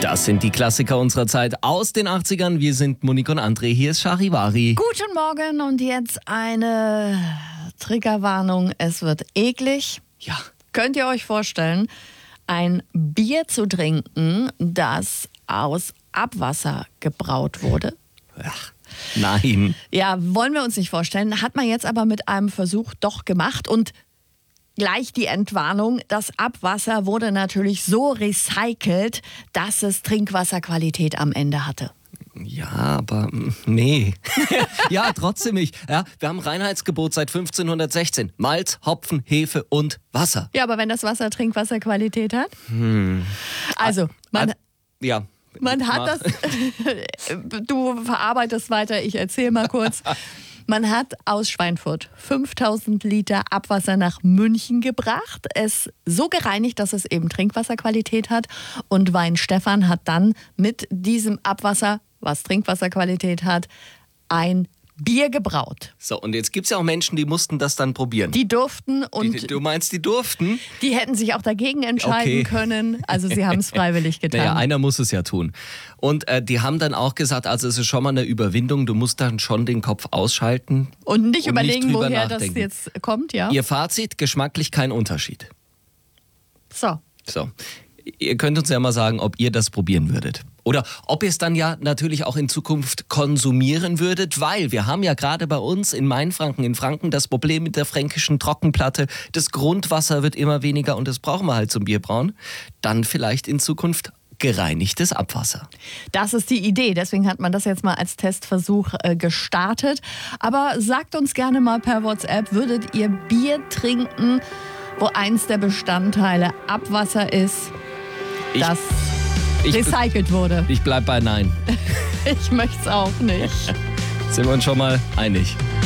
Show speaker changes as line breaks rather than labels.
Das sind die Klassiker unserer Zeit aus den 80ern. Wir sind Monique und André. Hier ist Charivari.
Guten Morgen und jetzt eine Triggerwarnung. Es wird eklig.
Ja.
Könnt ihr euch vorstellen, ein Bier zu trinken, das aus Abwasser gebraut wurde?
Ach, nein.
Ja, wollen wir uns nicht vorstellen. Hat man jetzt aber mit einem Versuch doch gemacht und gleich die Entwarnung, das Abwasser wurde natürlich so recycelt, dass es Trinkwasserqualität am Ende hatte.
Ja, aber nee. Ja, trotzdem nicht. Ja, wir haben Reinheitsgebot seit 1516. Malz, Hopfen, Hefe und Wasser.
Ja, aber wenn das Wasser Trinkwasserqualität hat? Also, man hat das, du verarbeitest weiter, ich erzähle mal kurz. Man hat aus Schweinfurt 5000 Liter Abwasser nach München gebracht, es so gereinigt, dass es eben Trinkwasserqualität hat. Und Weinstefan hat dann mit diesem Abwasser, was Trinkwasserqualität hat, ein Bier gebraut.
So, und jetzt gibt es ja auch Menschen, die mussten das dann probieren.
Die durften und
Du meinst, die durften?
die hätten sich auch dagegen entscheiden können. Also sie haben es freiwillig getan.
Naja, einer muss es ja tun. Und die haben dann auch gesagt, also es ist schon mal eine Überwindung, du musst dann schon den Kopf ausschalten.
Und nicht überlegen,
drüber
woher
nachdenken.
das jetzt kommt, ja?
Ihr Fazit, geschmacklich kein Unterschied.
So.
So, ihr könnt uns ja mal sagen, ob ihr das probieren würdet. Oder ob ihr es dann ja natürlich auch in Zukunft konsumieren würdet, weil wir haben ja gerade bei uns in Mainfranken, in Franken, das Problem mit der fränkischen Trockenplatte. Das Grundwasser wird immer weniger und das brauchen wir halt zum Bierbrauen. Dann vielleicht in Zukunft gereinigtes Abwasser.
Das ist die Idee, deswegen hat man das jetzt mal als Testversuch gestartet. Aber sagt uns gerne mal per WhatsApp, würdet ihr Bier trinken, wo eins der Bestandteile Abwasser ist, das recycelt wurde?
Ich bleib bei Nein.
Ich möchte es auch nicht.
Sind wir uns schon mal einig?